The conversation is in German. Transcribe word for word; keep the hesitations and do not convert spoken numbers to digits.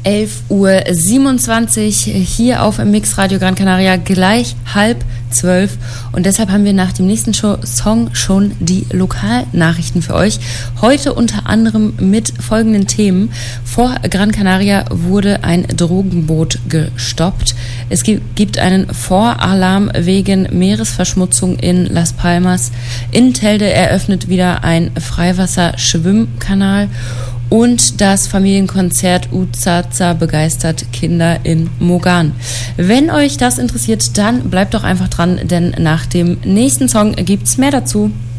elf Uhr siebenundzwanzig hier auf Mix Radio Gran Canaria, gleich halb zwölf. Und deshalb haben wir nach dem nächsten Show- Song schon die Lokalnachrichten für euch. Heute unter anderem mit folgenden Themen. Vor Gran Canaria wurde ein Drogenboot gestoppt. Es gibt einen Voralarm wegen Meeresverschmutzung in Las Palmas. In Telde eröffnet wieder ein Freiwasser-Schwimmkanal. Und das Familienkonzert Uzaza begeistert Kinder in Mogan. Wenn euch das interessiert, dann bleibt doch einfach dran, denn nach dem nächsten Song gibt's mehr dazu.